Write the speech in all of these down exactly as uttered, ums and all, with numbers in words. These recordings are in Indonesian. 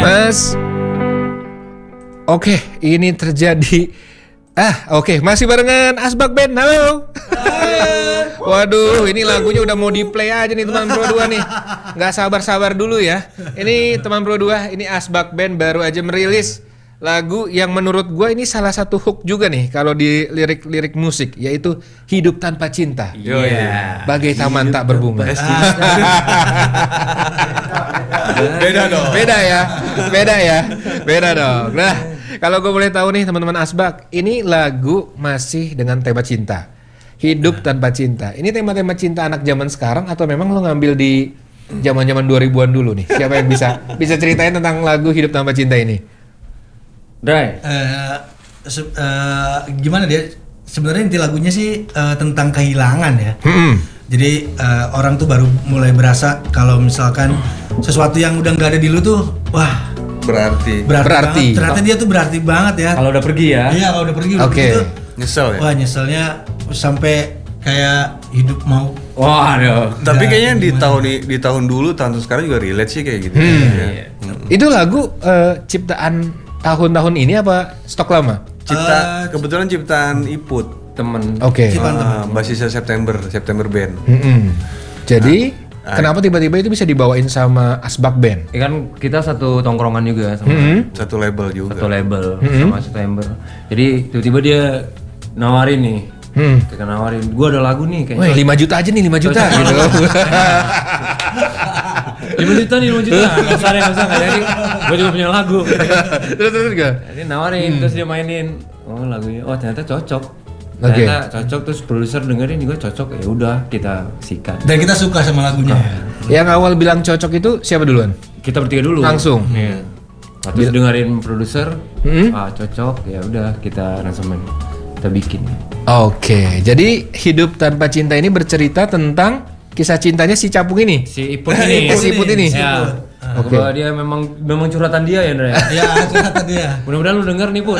Mas. Oke, ini terjadi. Ah, oke, masih barengan Asbak Band. Halo. Waduh, ini lagunya udah mau di play aja nih teman Pro dua nih. Nggak sabar-sabar dulu ya. Ini teman Pro dua, ini Asbak Band baru aja merilis lagu yang menurut gue ini salah satu hook juga nih kalau di lirik-lirik musik, yaitu Hidup Tanpa Cinta. Iya. Yeah. Bagai taman tak berbunga. Beda dong. Beda ya. Beda ya. Beda dong. Nah, kalau gue boleh tahu nih teman-teman Asbak, ini lagu masih dengan tema cinta. Hidup tanpa cinta. Ini tema-tema cinta anak zaman sekarang atau memang lo ngambil di zaman-zaman dua ribuan dulu nih? Siapa yang bisa bisa ceritain tentang lagu Hidup Tanpa Cinta ini? Dai. Uh, se- uh, gimana dia? Sebenarnya inti lagunya sih uh, tentang kehilangan ya. Hmm. Jadi uh, orang tuh baru mulai berasa kalau misalkan sesuatu yang udah nggak ada di lu tuh, wah Berarti. berarti. Berarti. banget. Ternyata dia tuh berarti banget ya. Kalau udah pergi ya. Iya kalau udah pergi udah Oke. pergi tuh, Nyesel ya? wah nyeselnya sampai kayak hidup mau. Wah, aduh. Tapi Udah, kayaknya di gimana? tahun i- di tahun dulu, tahun sekarang juga relate sih kayak gitu. Hmm. Ya. Itu lagu eh, ciptaan tahun-tahun ini apa stok lama? Cipta Uh, kebetulan ciptaan Iput. Temen. Oke. Ciptaan Ah, basisnya September, September Band. Mm-mm. Jadi Ah. kenapa tiba-tiba itu bisa dibawain sama Asbak Band? Ya kan kita satu tongkrongan juga sama Mm-mm. Satu label juga. satu label Mm-hmm. sama September. Jadi tiba-tiba dia nawarin nih. Hmm. Kita nawarin, gua ada lagu nih Wih, kayaknya. lima juta aja nih, lima juta Cocok. gitu. lima juta nih, lima juta. Enggak usah, enggak usah. Jadi gua juga punya lagu. Terus terus juga. Jadi nawarin, terus dia mainin. Oh, lagunya. Oh, ternyata cocok. Oke. Ternyata cocok, terus produser dengerin juga cocok. Ya udah, kita sikat. Dan kita suka sama lagunya. Yang awal bilang cocok itu siapa duluan? Kita bertiga dulu. Langsung? Iya. Nah, terus dengerin produser, Hmm? ah cocok, ya udah kita aransemen, kita bikin. Oke, jadi Hidup Tanpa Cinta ini bercerita tentang kisah cintanya si Capung ini. Si Iput ini. Eh, si Iput ini. Ya. Oke. Bahwa dia memang memang curhatan dia ya, Ndra. ya? Iya, ternyata dia. Mudah-mudahan lu denger nih, Put.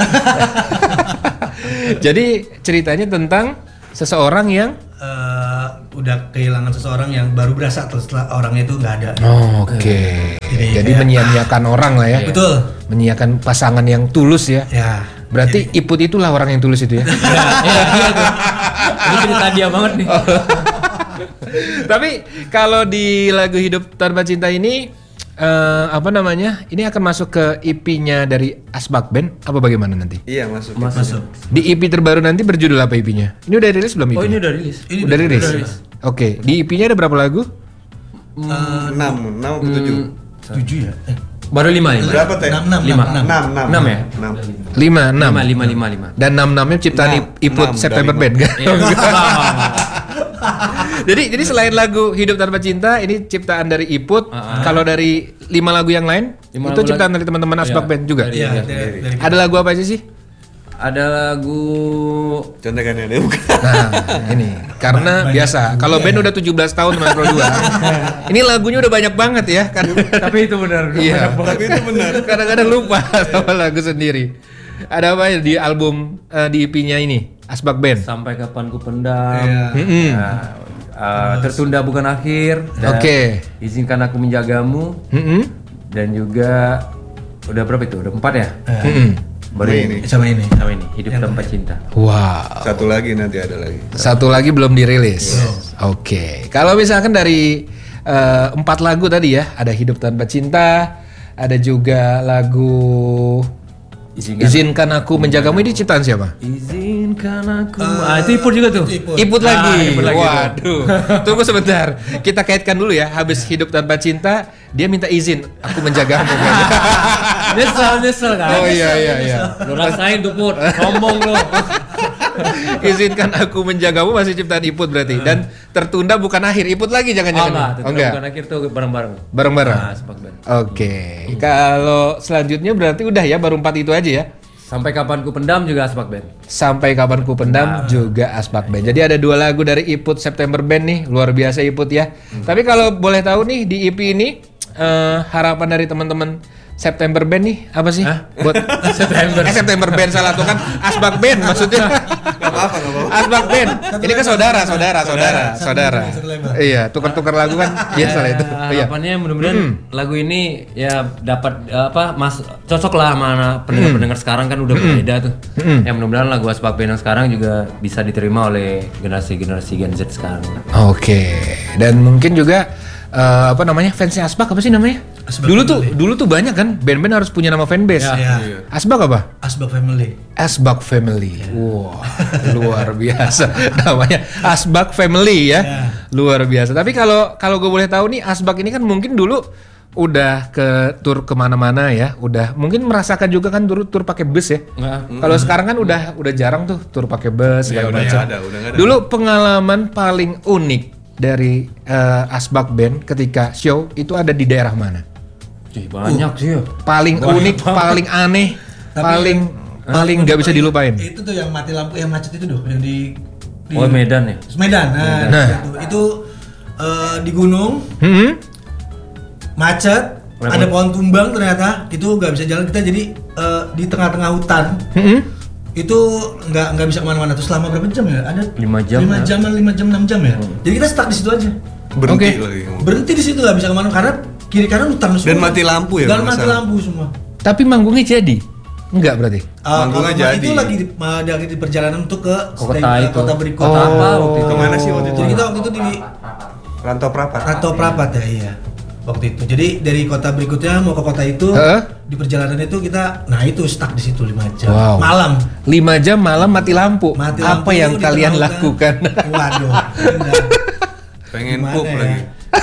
Jadi ceritanya tentang seseorang yang Eh, udah kehilangan seseorang yang baru berasa setelah orangnya itu nggak ada. oh, oke. Jadi Jadi kayak- menyia-nyiakan orang lah ya. Betul. Menyiakan pasangan yang tulus ya. Ya. Berarti Iput itulah orang yang tulus itu ya. Iya, iya dia tuh. Ini cerita dia banget nih. Tapi kalau di lagu Hidup Tanpa Cinta ini eh, apa namanya? Ini akan masuk ke E P-nya dari Asbak Band apa bagaimana nanti? Iya, masuk. Masuk. Di E P terbaru nanti berjudul apa E P-nya? Ini udah rilis belum E P-nya? Oh, ini udah rilis. Ini udah rilis. udah rilis. Oke, di E P-nya ada berapa lagu? enam, enam atau tujuh? Tujuh ya? Eh, Baru lima, lima. Berapa teh? enam, enam, Lima. enam, Enam, enam. Enam ya? Enam. Lima, enam. Lima, lima, lima, lima. Dan enam enamnya ciptaan Enam, Iput enam September dari Band kan? Iya. jadi jadi selain lagu Hidup Tanpa Cinta ini ciptaan dari Iput. Uh-huh. Kalau dari lima lagu yang lain Lima itu lagu ciptaan lagi. dari teman-teman Asbak Iya, Band juga. dari- Iya, Iya, dari, dari Ada lagu apa aja sih? Ada lagu Contekannya ada bukan? Nah, ini karena Banyak biasa juga kalau band ya. udah tujuh belas tahun teman Pro dua. Ini lagunya udah banyak banget ya kan. tapi itu benar. Iya. Tapi itu benar. Kadang-kadang lupa sama lagu sendiri. Ada apa ya di album eh, di E P-nya ini Asbak Band? Sampai kapan ku pendam. Iya. Mm-mm. Nah, uh, tertunda bukan akhir. Dan Oke. Izinkan aku menjagamu. Mm-mm. Dan juga udah berapa itu? Udah empat ya? Mm-mm. Baru Sama ini. ini. sama ini. Sama ini. Hidup tanpa cinta. Wow. Satu lagi nanti ada lagi. Satu lagi belum dirilis. Oke. Kalau misalkan dari eh, empat lagu tadi ya, ada Hidup Tanpa Cinta, ada juga lagu Izinkan. Izinkan Aku Menjagamu, ini ciptaan siapa? Izinkan aku. ah, itu Ipur juga tuh. Iput. Iput Ah, lagi. Iput lagi. Waduh. Tunggu sebentar. Kita kaitkan dulu ya. Habis Hidup Tanpa Cinta, dia minta izin aku menjagamu. Nyesel, nyesel kan? Oh iya iya iya. Lu rasain tuh Put. Sombong lu. Izinkan Aku Menjagamu masih ciptaan Iput berarti. Dan tertunda bukan akhir. Iput lagi Oh jangan-jangan. enggak, Oh, tetap enggak. bukan akhir tuh bareng-bareng. Bareng-bareng. Nah, Asbak Band. Oke. Kalau selanjutnya berarti udah ya baru empat itu aja ya. Sampai kapan ku pendam juga Asbak Band. Sampai Kapan Ku Pendam juga Asbak Band. Jadi ada dua lagu dari Iput September Band nih, luar biasa Iput ya. Tapi kalau boleh tahu nih di E P ini eh, harapan dari teman-teman September Band nih apa sih? Hah? Buat September. eh, September Band salah tuh kan Asbak Band maksudnya. Gak apa-apa, gak apa-apa. Asbak Band. Ini kan saudara, saudara, saudara, Satu saudara. label, satu label. Iya, tukar-tukar lagu kan biasa lah itu. Ya, Iya. harapannya mudah-mudahan lagu ini ya dapat eh, apa mas cocok lah sama anak pendengar-pendengar sekarang kan udah berbeda tuh. Ya mudah-mudahan lagu Asbak Band yang sekarang juga bisa diterima oleh generasi-generasi Gen Z sekarang. Oke. Dan mungkin juga eh, apa namanya fansnya Asbak apa sih namanya? Asbak dulu tuh Family. dulu tuh banyak kan band-band harus punya nama fanbase. Ya. Asbak apa? Asbak Family. Asbak Family. Wah, luar biasa namanya Asbak Family ya. Ya. Luar biasa. Tapi kalau kalau gue boleh tahu nih Asbak ini kan mungkin dulu udah ke tur kemana-mana ya, udah mungkin merasakan juga kan tur tur pakai bus ya. Nggak. Kalau sekarang kan udah udah jarang tuh tur pakai bus Ya, segala udah macam. nggak ada, udah nggak ada. Dulu pengalaman paling unik dari eh, Asbak Band ketika show itu ada di daerah mana? Ih, banyak sih ya. Paling Banyak unik, banget. paling aneh, Tapi- paling paling nggak bisa dilupain. Itu tuh yang mati lampu, yang macet itu tuh, yang di, di Oh Medan ya. Medan. Nah, Nah. itu, itu eh, di gunung, Hmm? macet, Lemon. ada pohon tumbang ternyata, itu nggak bisa jalan kita jadi eh, di tengah-tengah hutan. Hmm? Itu nggak nggak bisa kemana-mana. Terus selama berapa jam ya? Ada Lima jam lima ya. jam, lima jam, enam jam ya. Jadi kita stuck di situ aja. Berhenti Oke. lagi. Berhenti di situ nggak bisa kemana karena kiri kanan hutan semua. Dan mati lampu ya, Dan kalau mati nggak salah. lampu semua. Tapi manggungnya jadi? Enggak berarti? Ah, Manggungnya kalau jadi. itu lagi di, uh, lagi di perjalanan untuk ke Kota stay- itu. kota berikut. Kota apa waktu itu? Kemana sih waktu itu? Jadi kita waktu itu di Rantau Prapat. Rantau Prapat ya, iya. Waktu itu. Jadi dari kota berikutnya mau ke kota itu, Heeh. di perjalanan itu kita, nah itu stuck di situ lima jam. Wow. Malam. lima jam malam mati lampu. Mati Apa lampu yang di kalian tengah lakukan? hutan. Waduh. indah. Pengen Gimana pup ya? lagi.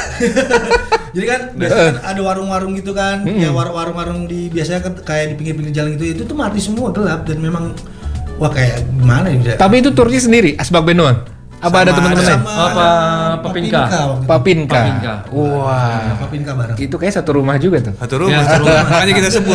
Jadi kan biasanya kan ada warung-warung gitu kan, ya war- warung-warung di biasanya kan kayak di pinggir-pinggir jalan gitu, itu tuh mati semua gelap dan memang wah kayak gimana ya bisa. Tapi itu turnya sendiri, Asbak Band doang? Apa ada Sama teman-teman lain? Apa, ada Papinka? waktu itu. Papinka. Papinka. Wah. Papinka bareng. Itu kayak satu rumah juga tuh. Satu rumah, Ya, satu rumah. Makanya kita sebut.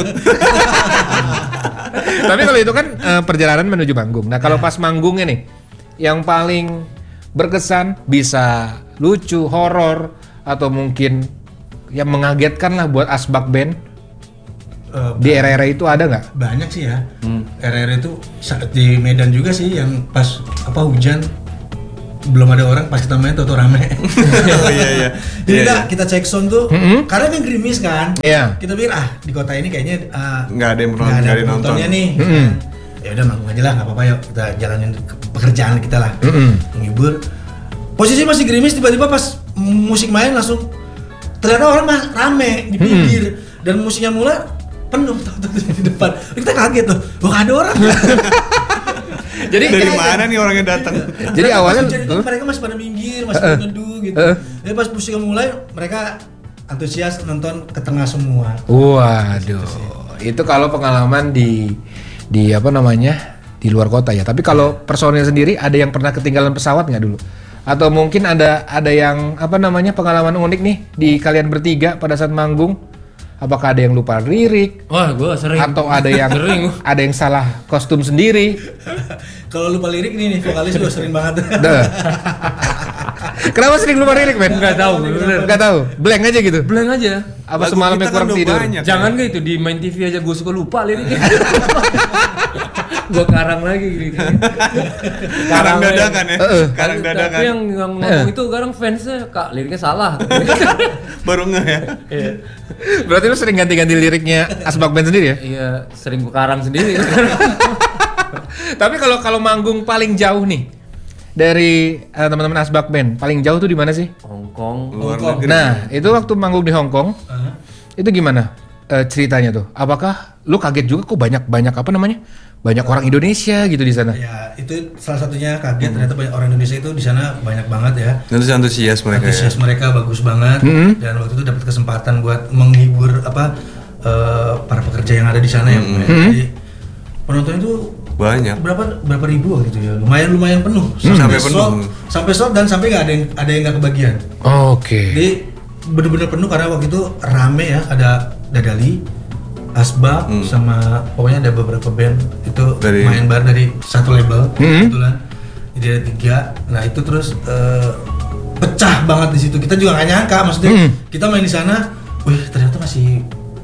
Tapi kalau itu kan eh, perjalanan menuju manggung. Nah, kalau pas manggungnya nih, yang paling berkesan bisa lucu, horor, atau mungkin yang mengagetkan lah buat Asbak Band Eh, di era-era itu ada nggak? banyak sih ya. R R itu saat di Medan juga sih yang pas apa hujan belum ada orang pas kita main tuh rame. Oh iya iya. Jadi Iya, kita, iya. kita cek sound tuh Mm-mm. karena kan gerimis kan. Iya. Kita pikir ah di kota ini kayaknya ah, Nggak ada yang nggak nonton, ada nggak ada yang nonton. penontonnya nih. Mm-mm. Ya udah manggung aja lah, nggak apa-apa yuk kita jalanin ke- pekerjaan kita lah. Mm-mm. Menghibur. Posisi masih gerimis, tiba-tiba pas musik main langsung ternyata orang mah rame di pinggir dan musiknya mulai penuh tuh di depan. Kita kaget tuh, wah nggak ada orang. Jadi Dari mana nih orang yang datang? Jadi awalnya Pas hujan itu huh? mereka masih pada minggir, masih Uh-uh. ngeduh gitu. Uh-uh. Jadi pas musiknya mulai, mereka antusias nonton ke tengah semua. Waduh, itu kalau pengalaman di di apa namanya di luar kota ya. Tapi kalau personil sendiri ada yang pernah ketinggalan pesawat nggak dulu? Atau mungkin ada ada yang apa namanya pengalaman unik nih di kalian bertiga pada saat manggung? Apakah ada yang lupa lirik? Wah, gua sering. Atau ada yang Sering. ada yang salah kostum sendiri? Kalau lupa lirik nih nih vokalis gue sering banget. Duh. Kenapa sering lupa lirik, men? Nggak tahu, bener. Nggak tahu. Blank aja gitu. Blank aja. Apa Lagu semalamnya kita kan kurang udah tidur? banyak. Jangan kayak itu di main T V aja gue suka lupa liriknya. Gua karang lagi gitu. Karang dadakan ya. Heeh. Karang Tapi dadakan. yang yang ngomong itu kadang fansnya kak liriknya salah. Baru nggak ya? Iya. Berarti lu sering ganti-ganti liriknya Asbak Band sendiri ya? Iya, sering gua karang sendiri. Tapi kalau kalau manggung paling jauh nih dari eh, teman-teman Asbak Band, paling jauh tuh di mana sih? Hongkong. Luar Hongkong. negeri. Nah, itu waktu manggung di Hong Kong, Uh-huh. itu gimana eh, ceritanya tuh? Apakah lu kaget juga kok banyak-banyak apa namanya? Banyak orang Indonesia gitu di sana? Ya itu salah satunya kaget ternyata banyak orang Indonesia itu di sana banyak banget ya. Nanti antusias mereka ya. Antusias mereka bagus banget Mm-hmm. dan waktu itu dapat kesempatan buat menghibur apa eh, para pekerja yang ada di sana ya. Mm-hmm. Jadi penonton itu Banyak. berapa berapa ribu waktu itu ya, lumayan lumayan penuh Sampai sold- penuh. sampai sold dan sampai nggak ada yang ada yang nggak kebagian. Oke. Jadi bener-bener penuh karena waktu itu rame ya, ada Dadali, Asbak, Hmm. sama pokoknya ada beberapa band itu Dari- main bar dari satu label Hmm. kebetulan. Jadi ada tiga. Nah itu terus eh, pecah banget di situ. Kita juga nggak nyangka, maksudnya Hmm. kita main di sana, wih ternyata masih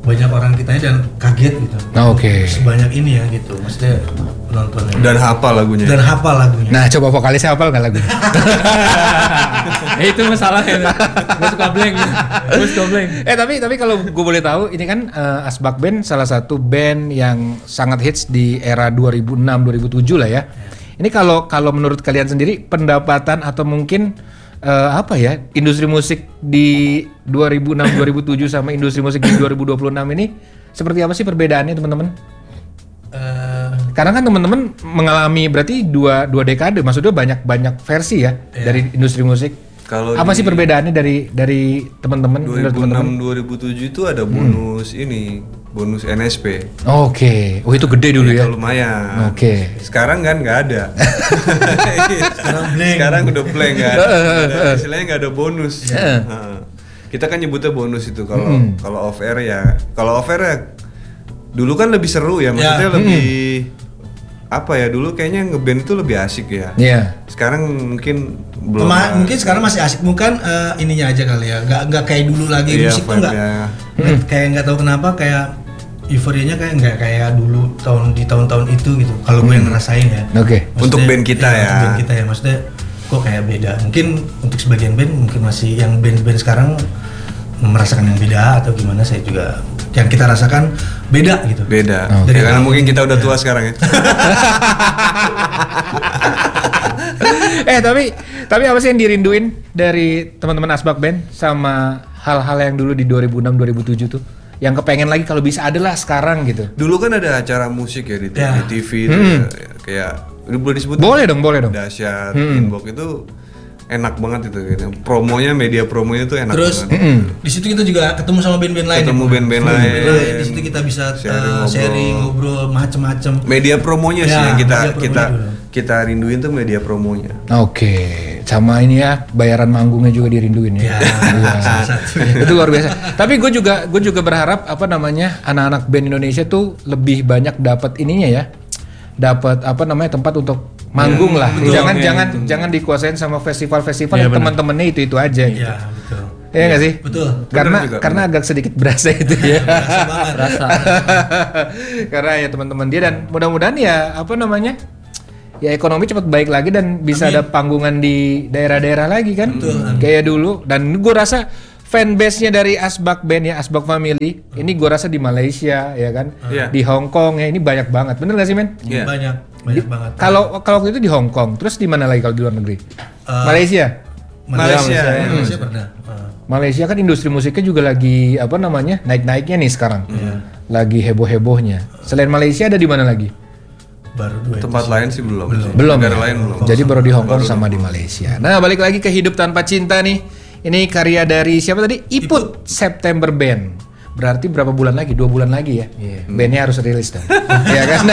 banyak orang kitanya dan kaget gitu. Nah, oke. Sebanyak ini ya gitu, maksudnya penontonnya. Dan hafal lagunya. Dan hafal lagunya. Nah, coba vokalisnya hafal nggak lagu? Eh, itu masalahnya. Gue suka blank. Gue suka blank. Eh tapi tapi kalau gue boleh tahu, ini kan uh, Asbak Band salah satu band yang sangat hits di era dua ribu enam dua ribu tujuh lah ya. Ini kalau kalau menurut kalian sendiri pendapatan atau mungkin uh, apa ya, industri musik di dua ribu enam dua ribu tujuh sama industri musik di dua ribu dua puluh enam ini seperti apa sih perbedaannya teman-teman? Uh, Karena kan teman-teman mengalami berarti dua dua dekade, maksudnya banyak banyak versi ya Iya. dari industri musik. Kalau Apa di sih perbedaannya dari dari teman-teman? menurut dua ribu teman-teman? enam dua ribu tujuh itu ada bonus ini, bonus N S P. Oke, oh itu gede dulu ya. Itu lumayan. Oke. Sekarang kan nggak ada. Sekarang blank. Sekarang udah blank kan. Ada- Istilahnya nggak ada bonus. Heeh. Kita kan nyebutnya bonus itu kalau kalau off air ya. Kalau off air ya dulu kan lebih seru ya, maksudnya Ya. lebih apa ya, dulu kayaknya ngeband itu lebih asik ya. Iya. Sekarang mungkin belum. Pema- mungkin sekarang masih asik, bukan eh, ininya aja kali ya, nggak nggak kayak dulu lagi. Iya, Musik tuh nggak vibe-nya. nggak- kayak nggak tahu kenapa kayak euforianya kayak nggak kayak dulu tahun di tahun-tahun itu gitu. Kalau gue yang ngerasain ya. Oke. Maksudnya- Untuk band kita iya, ya. Untuk band kita ya, maksudnya kok kayak beda. Mungkin untuk sebagian band mungkin masih yang band-band sekarang merasakan yang beda atau gimana, saya juga yang kita rasakan beda gitu. Beda. Oke. Ya, karena mungkin kita udah tua sekarang ya. eh tapi tapi apa sih yang dirinduin dari teman-teman Asbak Band sama hal-hal yang dulu di dua ribu enam dua ribu tujuh tuh? Yang kepengen lagi kalau bisa ada lah sekarang gitu. Dulu kan ada acara musik ya di, Ya. di T V itu ya, kayak ini boleh disebut Boleh dong, boleh dong. Dahsyat, Inbox itu enak banget itu gitu. Promonya, media promonya tuh enak Terus banget. di situ kita juga ketemu sama band-band lain. Ketemu ya, Bu? band-band Ketemu lain. Di situ kita bisa Sharing, eh, ngobrol. sharing, ngobrol, macem-macem. Media promonya sih Ya, yang kita media promonya kita dulu. kita rinduin tuh media promonya. Oke, sama ini ya bayaran manggungnya juga dirinduin ya. Ya, Iya. salah satu. Itu luar biasa. Tapi gue juga gue juga berharap apa namanya anak-anak band Indonesia tuh lebih banyak dapat ininya ya, dapat apa namanya tempat untuk manggung lah. betul. jangan Ya, jangan itu. jangan dikuasain sama festival-festival Ya, yang benar. teman-temannya itu itu aja. Gitu. Iya, betul. Iya nggak sih? Betul. Karena Benar juga, karena agak sedikit berasa itu ya. Rasa banget. Rasa. Karena ya teman-teman dia dan mudah-mudahan ya apa namanya ya ekonomi cepat baik lagi dan bisa ada panggungan di daerah-daerah lagi kan kayak dulu. Dan gue rasa fanbase-nya dari Asbak Band ya, Asbak Family ini gue rasa di Malaysia ya kan, Iya. di Hong Kong ya, ini banyak banget, bener gak sih men? Iya. Banyak, banyak banget. Kalau kalau waktu itu di Hong Kong, terus di mana lagi kalau di luar negeri? Eh, Malaysia. Malaysia. Malaysia, Hmm. Malaysia pernah. Eh, Malaysia kan industri musiknya juga lagi apa namanya naik-naiknya nih sekarang, lagi heboh-hebohnya. Selain Malaysia ada di mana lagi? baru dua. Tempat lain sih belum. Belum. Negara ya? lain belum. Jadi baru di Hong Kong sama di Malaysia. Nah balik lagi ke Hidup Tanpa Cinta nih. Ini karya dari siapa tadi? Iput September Band. Berarti berapa bulan lagi? Dua bulan lagi ya. Bandnya harus rilis dong. Iya kan?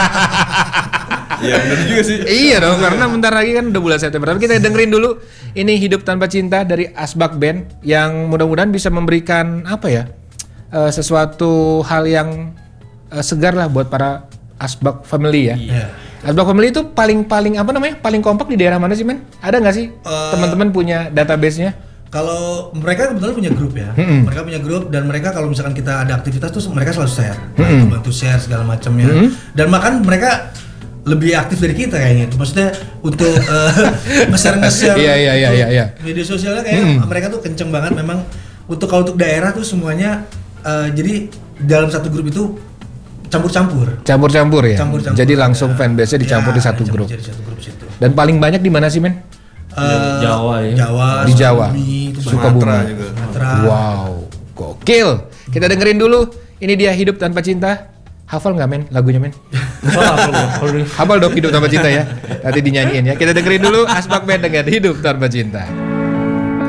Iya benar juga sih. Iya dong, karena bentar lagi kan udah bulan September. Tapi kita dengerin dulu ini Hidup Tanpa Cinta dari Asbak Band yang mudah-mudahan bisa memberikan apa ya? eh, sesuatu hal yang eh, segar lah buat para Asbak Family ya. Iya. Asbak Family itu paling-paling apa namanya? Paling kompak di daerah mana sih, men? Ada nggak sih Eh, teman-teman punya database-nya? Kalau mereka kebetulan punya grup ya, mereka punya grup dan mereka kalau misalkan kita ada aktivitas tuh mereka selalu share, bantu, bantu share segala macamnya. Dan bahkan mereka lebih aktif dari kita kayaknya. Itu maksudnya untuk eh, nge-share nge-share Iya, iya, iya, untuk iya, iya. media sosialnya kayak mereka tuh kenceng banget memang. Untuk kalau untuk daerah tuh semuanya eh, jadi dalam satu grup itu campur-campur. Campur-campur ya. Campur-campur. Jadi langsung fanbase-nya dicampur Ya, di satu dicampur grup. jadi satu grup situ. Dan paling banyak di mana sih, men? Eh, Jawa ya. Jawa, Di Jawa. Sukabumi, itu Sukabumi. Sumatera juga. Sumatera. Wow, gokil. Kita dengerin dulu. Ini dia Hidup Tanpa Cinta. Hafal nggak, men? Lagunya, men? Hafal dong Hidup Tanpa Cinta ya. Nanti dinyanyiin ya. Kita dengerin dulu Asbak Band dengan Hidup Tanpa Cinta.